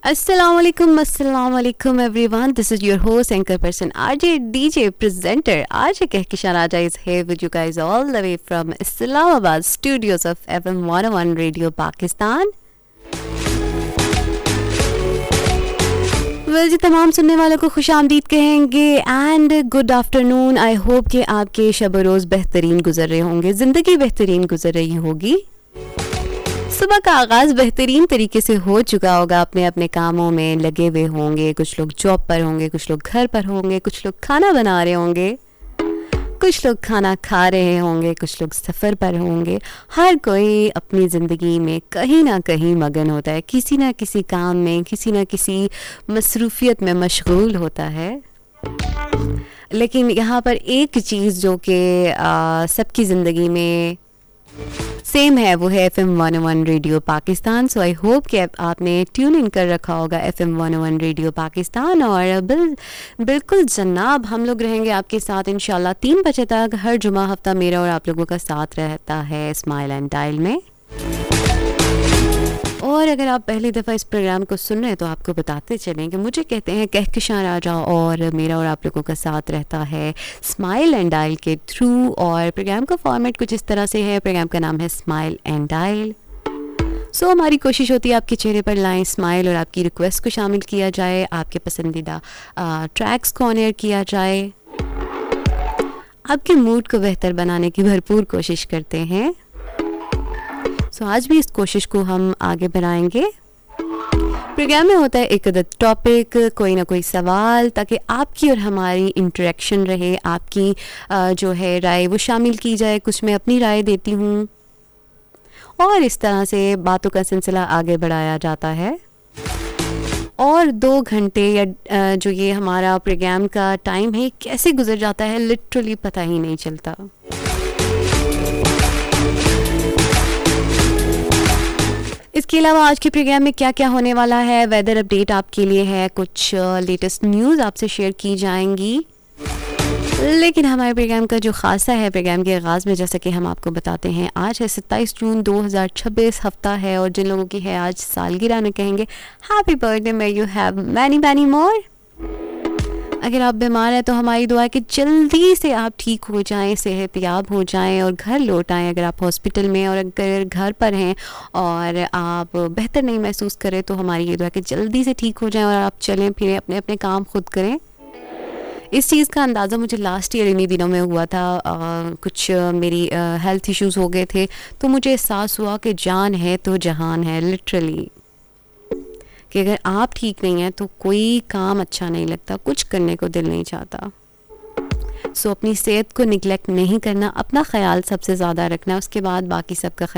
अस्सलाम वालेकुम everyone, this is your host anchor person RJ DJ presenter RJ कहकिशान Raja is here with you guys all the way from Islamabad studios of FM 101 radio Pakistan. Well जी, तमाम सुनने वालों को खुश आमदीद कहेंगे and good afternoon. I hope कि आपके शब रोज़ बेहतरीन गुजर रहे होंगे, ज़िंदगी बेहतरीन गुजर रही होगी, सुबह का आगाज़ बेहतरीन तरीके से हो चुका होगा, अपने अपने कामों में लगे हुए होंगे। कुछ लोग जॉब पर होंगे, कुछ लोग घर पर होंगे, कुछ लोग खाना बना रहे होंगे, कुछ लोग खाना खा रहे होंगे, कुछ लोग सफ़र पर होंगे। हर कोई अपनी ज़िंदगी में कहीं ना कहीं मगन होता है, किसी ना किसी काम में, किसी ना किसी मसरूफ़ियत में मशगूल होता है। लेकिन यहाँ पर एक चीज़ जो कि सबकी ज़िंदगी में सेम है, वो है FM 101 radio Pakistan. So I hope कि आपने ट्यून इन कर रखा होगा FM 101 रेडियो पाकिस्तान। और बिल्कुल जनाब, हम लोग रहेंगे आपके साथ इंशाल्लाह 3 बजे तक। हर जुमा हफ्ता मेरा और आप लोगों का साथ रहता है स्माइल एंड डायल में। और अगर आप पहली दफ़ा इस प्रोग्राम को सुन रहे हैं तो आपको बताते चलें कि मुझे कहते हैं कहकिशान राजा, और मेरा और आप लोगों का साथ रहता है स्माइल एंड डायल के थ्रू। और प्रोग्राम का फॉर्मेट कुछ इस तरह से है, प्रोग्राम का नाम है स्माइल एंड डायल। सो हमारी कोशिश होती है आपके चेहरे पर लाएं स्माइल और आपकी रिक्वेस्ट को शामिल किया जाए, आपके पसंदीदा ट्रैक्स को ऑन एयर किया जाए, आपके मूड को बेहतर बनाने की भरपूर कोशिश करते हैं। सो आज भी इस कोशिश को हम आगे बढ़ाएंगे। प्रोग्राम में होता है एक अदद टॉपिक, कोई ना कोई सवाल, ताकि आपकी और हमारी इंटरेक्शन रहे, आपकी जो है राय वो शामिल की जाए। कुछ मैं अपनी राय देती हूँ और इस तरह से बातों का सिलसिला आगे बढ़ाया जाता है। और 2 घंटे या जो ये हमारा प्रोग्राम का टाइम है कैसे गुजर जाता है लिटरली पता ही नहीं चलता। इसके अलावा आज के प्रोग्राम में क्या क्या होने वाला है, वेदर अपडेट आपके लिए है, कुछ लेटेस्ट न्यूज़ आपसे शेयर की जाएंगी। लेकिन हमारे प्रोग्राम का जो खासा है, प्रोग्राम के आगाज़ में जैसा कि हम आपको बताते हैं, आज है 27 जून 2026 हफ्ता है। और जिन लोगों की है आज सालगिरह, ने कहेंगे happy birthday, may you have many many more. अगर आप बीमार हैं तो हमारी दुआ है कि जल्दी से आप ठीक हो जाएं, सेहतयाब हो जाएं और घर लौट आएं। अगर आप हॉस्पिटल में और अगर घर पर हैं और आप बेहतर नहीं महसूस करें तो हमारी ये दुआ है कि जल्दी से ठीक हो जाएं और आप चलें फिरें, अपने अपने काम खुद करें। इस चीज़ का अंदाज़ा मुझे लास्ट ईयर इन्हीं दिनों में हुआ था। कुछ मेरी हेल्थ इश्यूज़ हो गए थे, तो मुझे एहसास हुआ कि जान है तो जहान है, लिटरली कि अगर आप ठीक नहीं हैं तो कोई काम अच्छा नहीं लगता, कुछ करने को दिल नहीं चाहता। सो अपनी सेहत को निगलेक्ट नहीं करना, अपना ख्याल सबसे ज़्यादा रखना, उसके बाद बाकी सबका